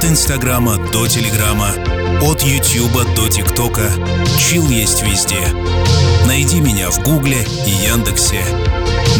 От Инстаграма до Телеграма, от Ютуба до ТикТока. Чилл есть везде. Найди меня в Гугле и Яндексе.